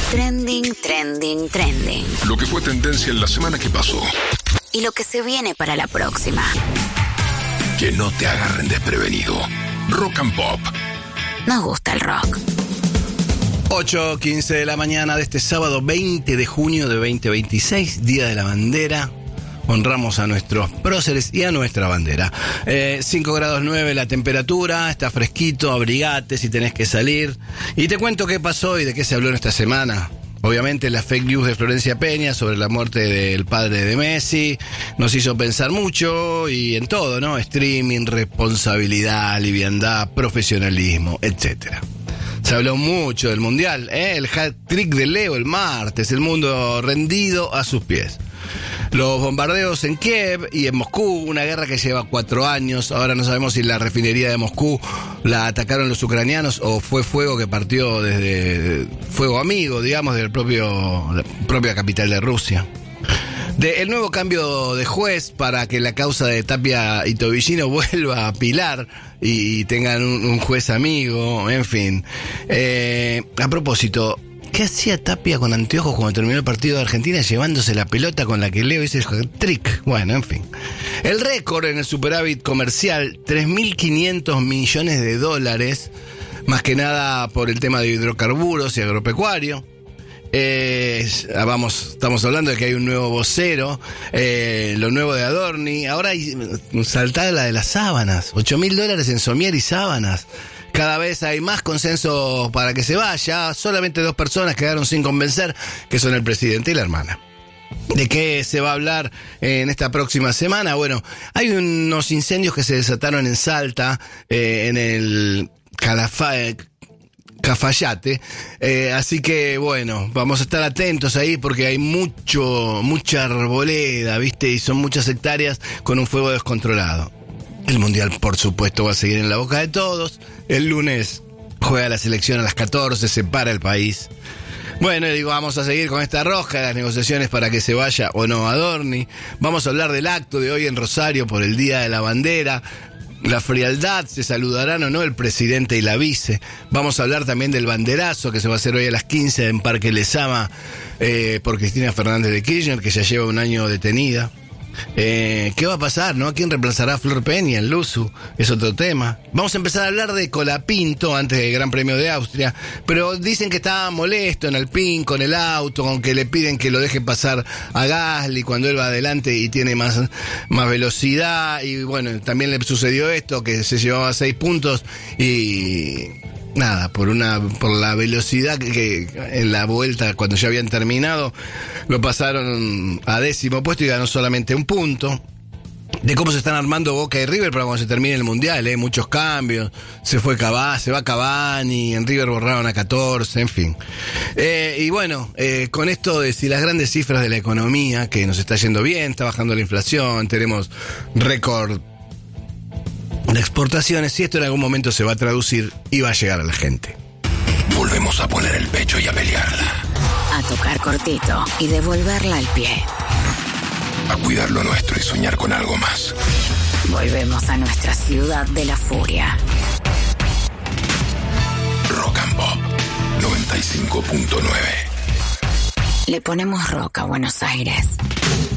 Trending, trending, trending. Lo que fue tendencia en la semana que pasó. Y lo que se viene para la próxima. Que no te agarren desprevenido. Rock and Pop. Nos gusta el rock. 8:15 de la mañana de este sábado 20 de junio de 2026, Día de la Bandera. Honramos a nuestros próceres y a nuestra bandera. 5 grados 9 la temperatura, está fresquito, abrigate si tenés que salir. Y te cuento qué pasó y de qué se habló en esta semana. Obviamente la fake news de Florencia Peña sobre la muerte del padre de Messi nos hizo pensar mucho y en todo, ¿no? Streaming, responsabilidad, liviandad, profesionalismo, etcétera. Se habló mucho del Mundial, el hat-trick de Leo el martes, el mundo rendido a sus pies. Los bombardeos en Kiev y en Moscú, una guerra que lleva 4 años. Ahora no sabemos si la refinería de Moscú la atacaron los ucranianos o fue fuego que partió desde fuego amigo, digamos, la propia capital de Rusia. El nuevo cambio de juez para que la causa de Tapia y Tobillino vuelva a Pilar y tengan un juez amigo, en fin. A propósito, ¿qué hacía Tapia con anteojos cuando terminó el partido de Argentina llevándose la pelota con la que Leo hizo el trick? Bueno, en fin. El récord en el superávit comercial, $3.500 millones, más que nada por el tema de hidrocarburos y agropecuario. Estamos hablando de que hay un nuevo vocero, lo nuevo de Adorni. Ahora hay saltada la de las sábanas, $8.000 en somier y sábanas. Cada vez hay más consenso para que se vaya. Solamente 2 personas quedaron sin convencer, que son el presidente y la hermana. ¿De qué se va a hablar en esta próxima semana? Bueno, hay unos incendios que se desataron en Salta, en el Cafayate, así que bueno, vamos a estar atentos ahí porque hay mucha arboleda, ¿viste? Y son muchas hectáreas con un fuego descontrolado. El Mundial, por supuesto, va a seguir en la boca de todos. El lunes juega la selección a las 14, se para el país. Bueno, digo, vamos a seguir con esta rosca de las negociaciones para que se vaya o no Adorni. Vamos a hablar del acto de hoy en Rosario por el Día de la Bandera. La frialdad, se saludarán o no el presidente y la vice. Vamos a hablar también del banderazo que se va a hacer hoy a las 15 en Parque Lezama por Cristina Fernández de Kirchner, que ya lleva 1 año detenida. ¿Qué va a pasar, no? ¿Quién reemplazará a Flor Peña, el Luzu? Es otro tema. Vamos a empezar a hablar de Colapinto antes del Gran Premio de Austria, pero dicen que está molesto en Alpine con el auto, con que le piden que lo deje pasar a Gasly cuando él va adelante y tiene más velocidad. Y bueno, también le sucedió esto, que se llevaba 6 puntos y nada, por la velocidad que en la vuelta, cuando ya habían terminado, lo pasaron a 10º puesto y ganó solamente 1 punto. De cómo se están armando Boca y River para cuando se termine el Mundial, muchos cambios. Se va Cavani, en River borraron a 14, en fin. Y bueno, con esto de si las grandes cifras de la economía, que nos está yendo bien, está bajando la inflación, tenemos récord de exportaciones, si esto en algún momento se va a traducir y va a llegar a la gente. Volvemos a poner el pecho y a pelearla. A tocar cortito y devolverla al pie. A cuidar lo nuestro y soñar con algo más. Volvemos a nuestra ciudad de la furia. Rock and Pop 95.9. Le ponemos rock a Buenos Aires.